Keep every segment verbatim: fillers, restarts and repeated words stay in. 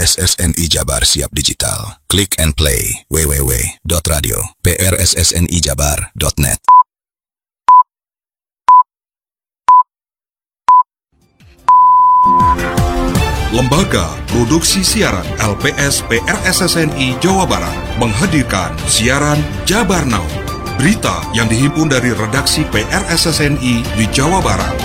S S N I Jabar siap digital. Click and play. w w w dot radio p r s s n i jabar dot net. Lembaga Produksi Siaran L P S P R S S N I Jawa Barat menghadirkan siaran Jabar Now. Berita yang dihimpun dari redaksi P R S S N I di Jawa Barat.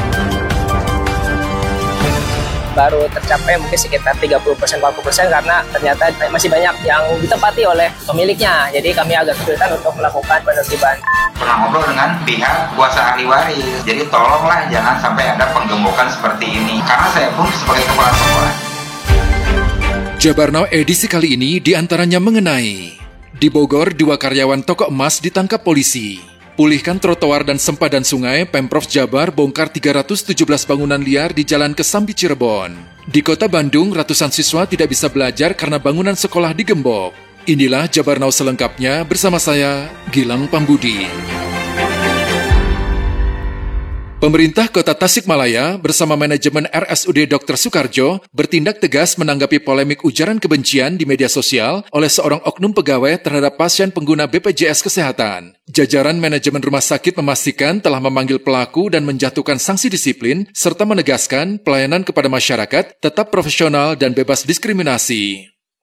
Baru tercapai mungkin sekitar tiga puluh persen empat puluh persen karena ternyata masih banyak yang ditempati oleh pemiliknya. Jadi kami agak kesulitan untuk melakukan penertiban. Pernah ngobrol dengan pihak kuasa ahli waris. Jadi tolonglah jangan sampai ada penggembokan seperti ini. Karena saya pun sebagai kepala sekolah. Jabar Now edisi kali ini diantaranya mengenai di Bogor, dua karyawan toko emas ditangkap polisi. Pulihkan trotoar dan sempadan sungai, Pemprov Jabar bongkar tiga ratus tujuh belas bangunan liar di Jalan Kesambi Cirebon. Di Kota Bandung, ratusan siswa tidak bisa belajar karena bangunan sekolah digembok. Inilah Jabar Now selengkapnya bersama saya, Gilang Pambudi. Pemerintah Kota Tasikmalaya bersama manajemen R S U D Dokter Soekarjo bertindak tegas menanggapi polemik ujaran kebencian di media sosial oleh seorang oknum pegawai terhadap pasien pengguna B P J S Kesehatan. Jajaran manajemen rumah sakit memastikan telah memanggil pelaku dan menjatuhkan sanksi disiplin serta menegaskan pelayanan kepada masyarakat tetap profesional dan bebas diskriminasi.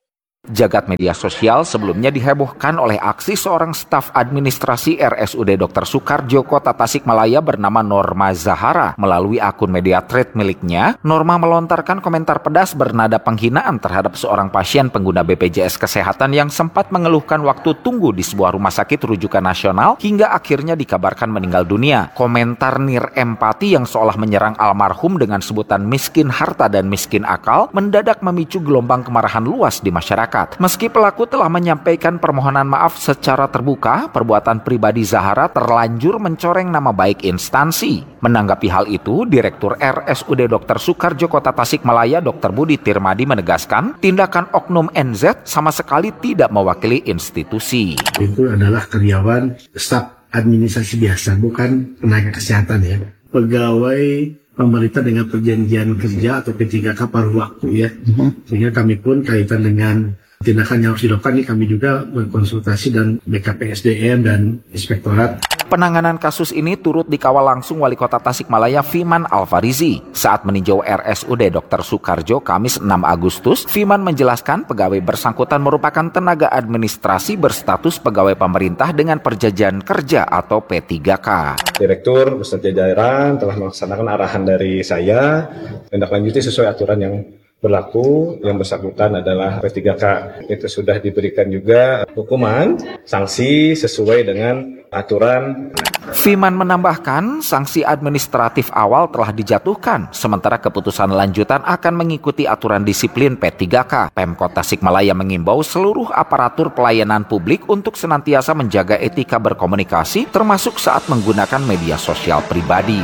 Jagat media sosial sebelumnya dihebohkan oleh aksi seorang staf administrasi R S U D Dokter Soekarjo Kota Tasikmalaya bernama Norma Zahara. Melalui akun media thread miliknya, Norma melontarkan komentar pedas bernada penghinaan terhadap seorang pasien pengguna B P J S Kesehatan yang sempat mengeluhkan waktu tunggu di sebuah rumah sakit rujukan nasional hingga akhirnya dikabarkan meninggal dunia. Komentar nir empati yang seolah menyerang almarhum dengan sebutan miskin harta dan miskin akal mendadak memicu gelombang kemarahan luas di masyarakat. Meski pelaku telah menyampaikan permohonan maaf secara terbuka, perbuatan pribadi Zahara terlanjur mencoreng nama baik instansi. Menanggapi hal itu, Direktur R S U D Dokter Soekarjo Kota Tasikmalaya Dokter Budi Tirmadi menegaskan, tindakan oknum N Z sama sekali tidak mewakili institusi. Itu adalah karyawan staf administrasi biasa, bukan tenaga kesehatan ya. Pegawai pemerintah dengan perjanjian kerja atau P tiga K paruh waktu ya. Sehingga kami pun kaitan dengan tindakan yang harus dilakukan ini kami juga berkonsultasi dan B K P S D M dan Inspektorat. Penanganan kasus ini turut dikawal langsung Wali Kota Tasikmalaya Fiman Alfarizi. Saat meninjau R S U D Dokter Soekarjo Kamis enam Agustus, Fiman menjelaskan pegawai bersangkutan merupakan tenaga administrasi berstatus pegawai pemerintah dengan perjanjian kerja atau P tiga K. Direktur beserta jajaran telah melaksanakan arahan dari saya, tindak lanjuti sesuai aturan yang berlaku. Yang bersangkutan adalah P tiga K. Itu sudah diberikan juga hukuman, sanksi sesuai dengan aturan. Fiman menambahkan, sanksi administratif awal telah dijatuhkan, sementara keputusan lanjutan akan mengikuti aturan disiplin P tiga K. Pemkot Tasikmalaya mengimbau seluruh aparatur pelayanan publik untuk senantiasa menjaga etika berkomunikasi, termasuk saat menggunakan media sosial pribadi.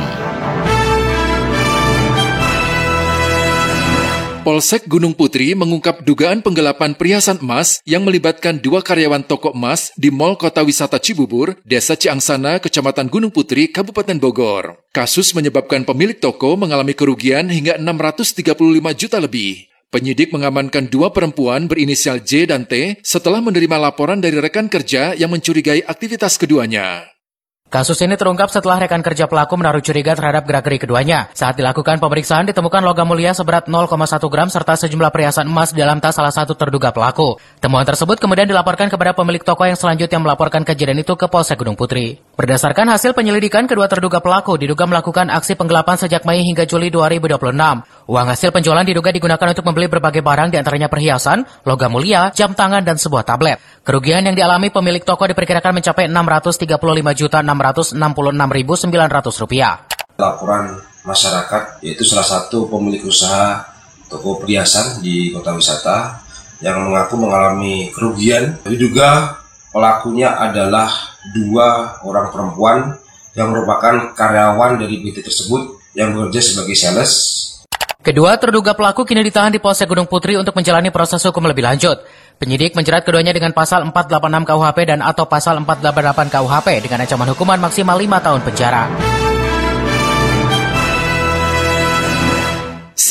Polsek Gunung Putri mengungkap dugaan penggelapan perhiasan emas yang melibatkan dua karyawan toko emas di Mall Kota Wisata Cibubur, Desa Ciangsana, Kecamatan Gunung Putri, Kabupaten Bogor. Kasus menyebabkan pemilik toko mengalami kerugian hingga enam ratus tiga puluh lima juta lebih. Penyidik mengamankan dua perempuan berinisial J dan T setelah menerima laporan dari rekan kerja yang mencurigai aktivitas keduanya. Kasus ini terungkap setelah rekan kerja pelaku menaruh curiga terhadap gerak-gerik keduanya. Saat dilakukan pemeriksaan ditemukan logam mulia seberat nol koma satu gram serta sejumlah perhiasan emas dalam tas salah satu terduga pelaku. Temuan tersebut kemudian dilaporkan kepada pemilik toko yang selanjutnya melaporkan kejadian itu ke Polsek Gunung Putri. Berdasarkan hasil penyelidikan, kedua terduga pelaku diduga melakukan aksi penggelapan sejak Mei hingga Juli dua ribu dua puluh enam. Uang hasil penjualan diduga digunakan untuk membeli berbagai barang diantaranya perhiasan, logam mulia, jam tangan, dan sebuah tablet. Kerugian yang dialami pemilik toko diperkirakan mencapai enam ratus tiga puluh lima juta enam ratus enam puluh enam ribu sembilan ratus rupiah. Laporan masyarakat yaitu salah satu pemilik usaha toko perhiasan di kota wisata yang mengaku mengalami kerugian. Diduga pelakunya adalah dua orang perempuan yang merupakan karyawan dari P T tersebut yang bekerja sebagai sales. Kedua terduga pelaku kini ditahan di Polsek Gunung Putri untuk menjalani proses hukum lebih lanjut. Penyidik menjerat keduanya dengan pasal empat delapan enam K U H P dan atau pasal empat delapan delapan K U H P dengan ancaman hukuman maksimal lima tahun penjara.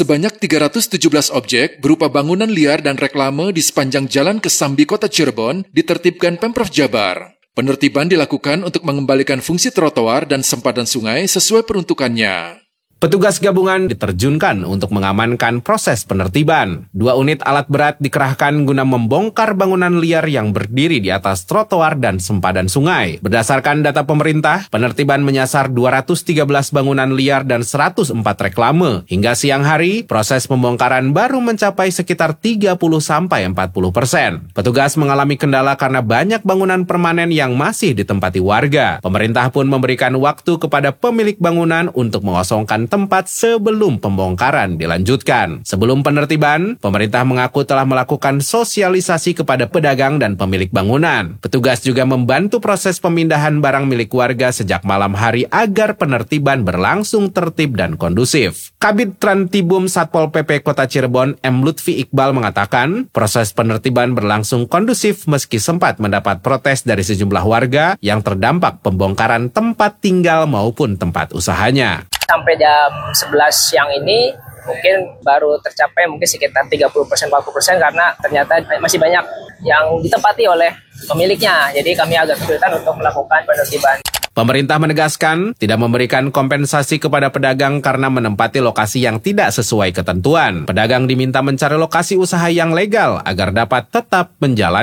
Sebanyak tiga ratus tujuh belas objek berupa bangunan liar dan reklame di sepanjang Jalan Kesambi Kota Cirebon ditertibkan Pemprov Jabar. Penertiban dilakukan untuk mengembalikan fungsi trotoar dan sempadan sungai sesuai peruntukannya. Petugas gabungan diterjunkan untuk mengamankan proses penertiban. Dua unit alat berat dikerahkan guna membongkar bangunan liar yang berdiri di atas trotoar dan sempadan sungai. Berdasarkan data pemerintah, penertiban menyasar dua ratus tiga belas bangunan liar dan seratus empat reklame. Hingga siang hari, proses pembongkaran baru mencapai sekitar tiga puluh sampai empat puluh persen. Petugas mengalami kendala karena banyak bangunan permanen yang masih ditempati warga. Pemerintah pun memberikan waktu kepada pemilik bangunan untuk mengosongkan tempat sebelum pembongkaran dilanjutkan. Sebelum penertiban, pemerintah mengaku telah melakukan sosialisasi kepada pedagang dan pemilik bangunan. Petugas juga membantu proses pemindahan barang milik warga sejak malam hari agar penertiban berlangsung tertib dan kondusif. Kabid Trantibum Satpol P P Kota Cirebon M. Lutfi Iqbal mengatakan, proses penertiban berlangsung kondusif meski sempat mendapat protes dari sejumlah warga yang terdampak pembongkaran tempat tinggal maupun tempat usahanya. Sampai jam sebelas siang ini mungkin baru tercapai mungkin sekitar tiga puluh persen empat puluh persen karena ternyata masih banyak yang ditempati oleh pemiliknya. Jadi kami agak kesulitan untuk melakukan penertiban. Pemerintah menegaskan tidak memberikan kompensasi kepada pedagang karena menempati lokasi yang tidak sesuai ketentuan. Pedagang diminta mencari lokasi usaha yang legal agar dapat tetap menjalani